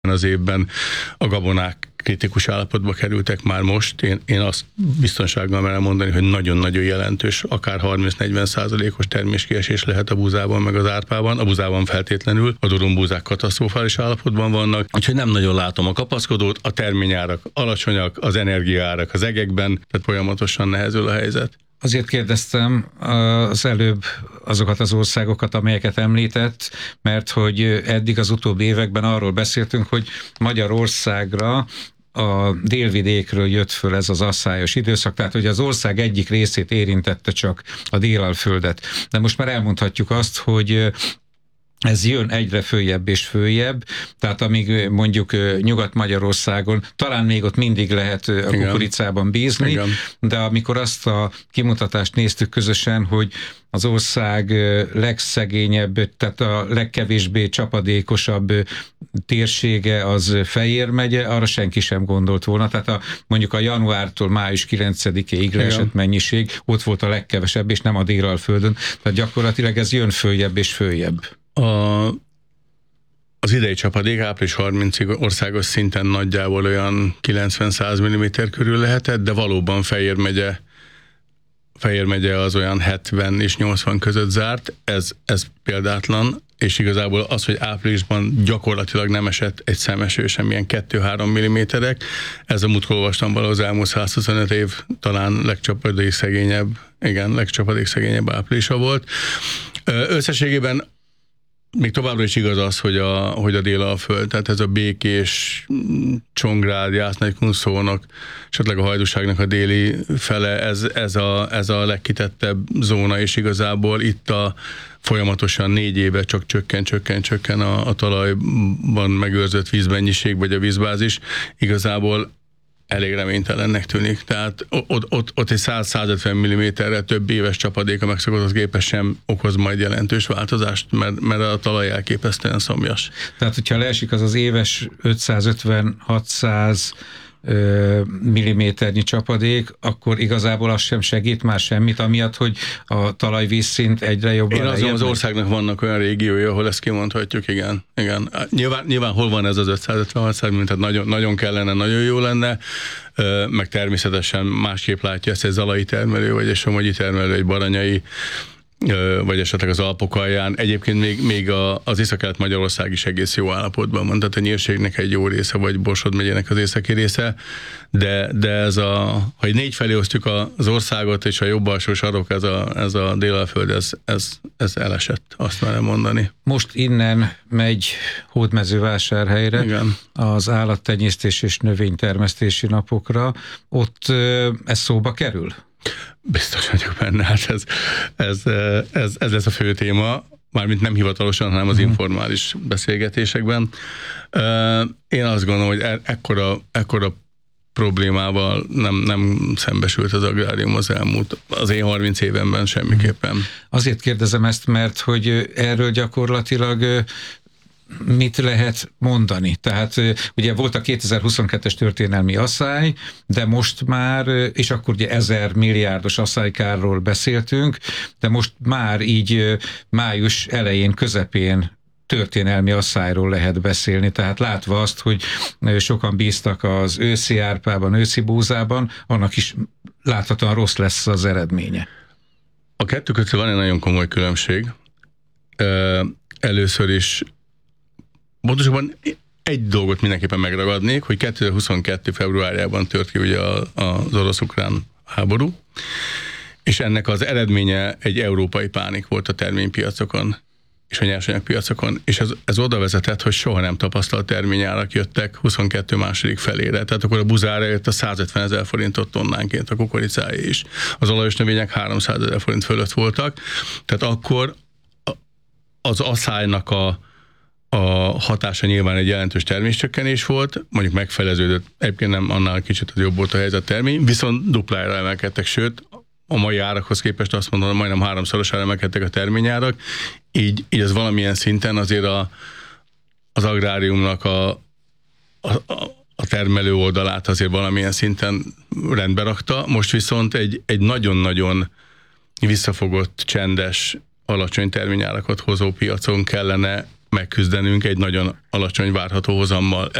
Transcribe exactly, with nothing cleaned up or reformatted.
az évben a gabonák kritikus állapotba kerültek már most. Én, én azt biztonsággal merem mondani, hogy nagyon-nagyon jelentős, akár harminc-negyven százalékos terméskiesés lehet a búzában, meg az árpában. A búzában feltétlenül, a durumbúzák katasztrofális állapotban vannak, úgyhogy nem nagyon látom a kapaszkodót, a terményárak alacsonyak, az energiaárak az egekben, tehát folyamatosan nehezül a helyzet. Azért kérdeztem az előbb azokat az országokat, amelyeket említett, mert hogy eddig az utóbbi években arról beszéltünk, hogy Magyarországra a délvidékről jött föl ez az asszályos időszak, tehát hogy az ország egyik részét érintette csak a Délalföldet. De most már elmondhatjuk azt, hogy ez jön egyre följebb és följebb, tehát amíg mondjuk Nyugat-Magyarországon, talán még ott mindig lehet a kukoricában bízni, igen, de amikor azt a kimutatást néztük közösen, hogy az ország legszegényebb, tehát a legkevésbé csapadékosabb térsége az Fejér megye, arra senki sem gondolt volna. Tehát a, mondjuk a januártól május kilencedikéig leesett mennyiség, ott volt a legkevesebb, és nem a Délalföldön. Tehát gyakorlatilag ez jön följebb és följebb. A, az idei csapadék április harmincadikáig országos szinten nagyjából olyan kilencven-száz milliméter körül lehetett, de valóban Fejér megye, Fejér megye az olyan hetven és nyolcvan között zárt, ez, ez példátlan, és igazából az, hogy áprilisban gyakorlatilag nem esett egy szemeső sem, ilyen kettő-három milliméterek, ez a múltkor olvastam valahol az elmúlt százhuszonöt év talán legcsapadék szegényebb, igen, legcsapadék szegényebb áprilisa volt. Összességében még továbbra is igaz az, hogy a, hogy a Délalföld, tehát ez a Békés, Csongrád, Jász-Nagykunszolnok, esetleg a Hajdúságnak a déli fele, ez, ez, a, ez a legkitettebb zóna, és igazából itt a folyamatosan négy éve csak csökken, csökken, csökken a, a talajban megőrzött vízmennyiség, vagy a vízbázis. Igazából elég reménytelennek tűnik. Tehát ott, ott, ott egy száz-százötven milliméterre több éves csapadék a megszokott képest sem okoz majd jelentős változást, mert, mert a talaj elképesztően szomjas. Tehát, hogyha leesik az az éves ötszázötven-hatszáz milliméternyi csapadék, akkor igazából az sem segít már semmit, amiatt, hogy a talajvízszint egyre jobban Én azon az országnak vannak olyan régiói, ahol ezt kimondhatjuk, igen. igen. Nyilván, nyilván hol van ez az ötszázötven-hatszáz, tehát nagyon, nagyon kellene, nagyon jó lenne, meg természetesen másképp látja ezt egy zalai termelő, vagy egy somogyi termelő, egy baranyai, vagy esetleg az Alpok alján. Egyébként még, még a, az Észak-Kelet-Magyarország is egész jó állapotban van, tehát a Nyírségnek egy jó része, vagy Borsod megyének az északi része, de, de ez a, ha négy felé osztjuk az országot, és a jobb alsó sarok, ez a, ez a Délalföld, ez, ez, ez elesett, azt merem mondani. Most innen megy Hódmezővásárhelyre, igen, az állattenyésztés és növénytermesztési napokra. Ott ez szóba kerül? Biztos vagyok benne, hát ez, ez, ez, ez lesz a fő téma, mármint nem hivatalosan, hanem az informális beszélgetésekben. Én azt gondolom, hogy ekkora, ekkora problémával nem, nem szembesült az agrárium az elmúlt, az én harminc évemben semmiképpen. Azért kérdezem ezt, mert hogy erről gyakorlatilag mit lehet mondani? Tehát ugye volt a kétezer-huszonkettes történelmi asszály, de most már, és akkor ugye ezer milliárdos asszálykárról beszéltünk, de most már így május elején, közepén történelmi asszályról lehet beszélni, tehát látva azt, hogy sokan bíztak az őszi árpában, őszi búzában, annak is láthatóan rossz lesz az eredménye. A kettő között van egy nagyon komoly különbség. Először is pontosabban egy dolgot mindenképpen megragadnék, hogy kétezer-huszonkettő februárjában tört ki ugye az orosz-ukrán háború, és ennek az eredménye egy európai pánik volt a terménypiacokon és a nyersanyagpiacokon, és ez, ez oda vezetett, hogy soha nem tapasztalt terményárak jöttek huszonkettő második felére. Tehát akkor a buzára jött a százötven ezer forintot tonnánként, a kukoricája is. Az olajos növények háromszáz ezer forint fölött voltak. Tehát akkor az asszálynak a A hatása nyilván egy jelentős terméscsökkenés volt, mondjuk megfeleződött, egyébként nem annál kicsit az jobb volt a helyzet termény, viszont duplára emelkedtek, sőt, a mai árakhoz képest azt mondom, majdnem háromszorosára emelkedtek a terményárak, így, így ez valamilyen szinten azért a, az agráriumnak a, a, a termelő oldalát azért valamilyen szinten rendbe rakta, most viszont egy, egy nagyon-nagyon visszafogott, csendes, alacsony terményárakat hozó piacon kellene megküzdenünk egy nagyon alacsony várható hozammal.